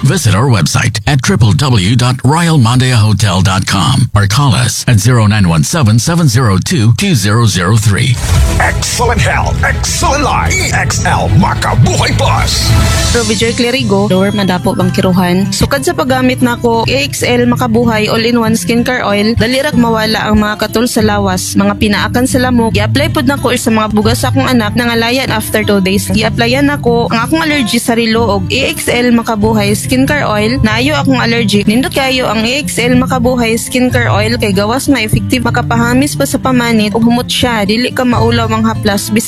Visit our website at www.royalmondeahotel.com or call us at 0917-702-2003. Excellent health, excellent life. EXL Makabuhay Plus. Robbie Joy Clerigo, Lower Madapo, Bangkiruhan. Sukad sa paggamit nako EXL Makabuhay All-in-One Skincare Oil, dali ra mawala ang mga katul sa lawas, mga pinaakan sa lamok. I-apply pod nako sa mga bugas sa akong anak nangalayan after 2 days. I-applyan nako ang akong allergy sa rilo og EXL Makabuhay Skincare Oil. Naayo akong allergy. Nindot kayo ang EXL Makabuhay Skincare Oil kay gawas na effective makapahamis pa sa pamanit ug humot siya, dili ka maulaw ang haplas